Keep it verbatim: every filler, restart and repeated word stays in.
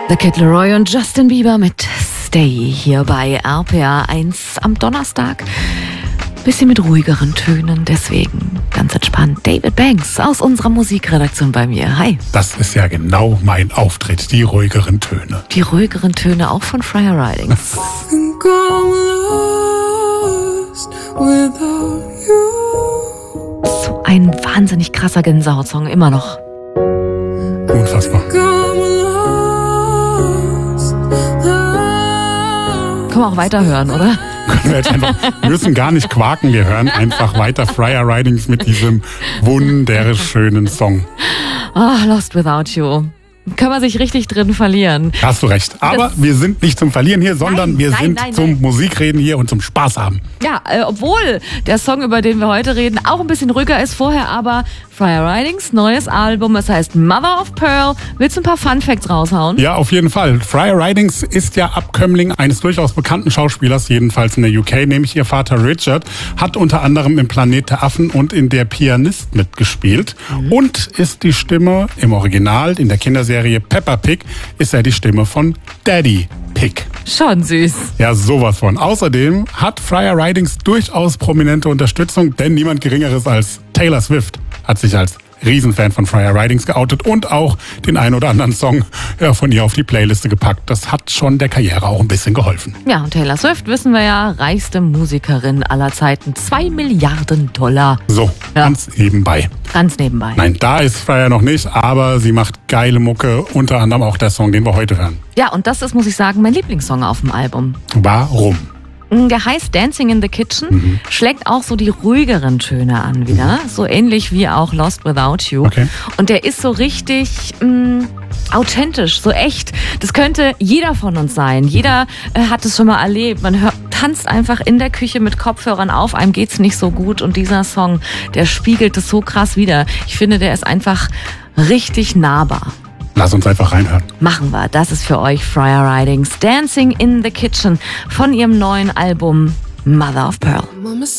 The Kid Laroi und Justin Bieber mit Stay hier bei R P R eins am Donnerstag. Bisschen mit ruhigeren Tönen, deswegen ganz entspannt. David Banks aus unserer Musikredaktion bei mir. Hi. Das ist ja genau mein Auftritt, die ruhigeren Töne. Die ruhigeren Töne auch von Friar Ridings. So ein wahnsinnig krasser Gänsehautsong, immer noch. Unfassbar. Können wir auch weiterhören, oder? Können wir jetzt einfach, wir müssen gar nicht quaken, wir hören einfach weiter Friar Ridings mit diesem wunderschönen Song. Ah, oh, Lost Without You. Kann man sich richtig drin verlieren. Hast du recht. Aber das wir sind nicht zum Verlieren hier, sondern nein, wir nein, sind nein, zum nein. Musikreden hier und zum Spaß haben. Ja, äh, obwohl der Song, über den wir heute reden, auch ein bisschen ruhiger ist. Vorher aber Friar Ridings neues Album. Es heißt Mother of Pearl. Willst du ein paar Fun Facts raushauen? Ja, auf jeden Fall. Friar Ridings ist ja Abkömmling eines durchaus bekannten Schauspielers, jedenfalls in der U K, nämlich ihr Vater Richard, hat unter anderem im Planet der Affen und in Der Pianist mitgespielt mhm. und ist die Stimme im Original in der Kinderserie Peppa Pig ist er die Stimme von Daddy Pig. Schon süß. Ja, sowas von. Außerdem hat Friar Ridings durchaus prominente Unterstützung, denn niemand Geringeres als Taylor Swift hat sich als Riesenfan von Friar Ridings geoutet und auch den einen oder anderen Song ja, von ihr auf die Playliste gepackt. Das hat schon der Karriere auch ein bisschen geholfen. Ja, und Taylor Swift, wissen wir ja, reichste Musikerin aller Zeiten. Zwei Milliarden Dollar. So, ja. ganz nebenbei. Ganz nebenbei. Nein, da ist Friar noch nicht, aber sie macht geile Mucke, unter anderem auch der Song, den wir heute hören. Ja, und das ist, muss ich sagen, mein Lieblingssong auf dem Album. Warum? Der heißt Dancing in the Kitchen, mhm. schlägt auch so die ruhigeren Töne an wieder, mhm. so ähnlich wie auch Lost Without You. Okay. Und der ist so richtig mh, authentisch, so echt. Das könnte jeder von uns sein. Jeder äh, hat es schon mal erlebt. Man hört, tanzt einfach in der Küche mit Kopfhörern auf, einem geht's nicht so gut. Und dieser Song, der spiegelt es so krass wider. Ich finde, der ist einfach richtig nahbar. Lass uns einfach reinhören. Machen wir. Das ist für euch Friar Ridings Dancing in the Kitchen von ihrem neuen Album Mother of Pearl.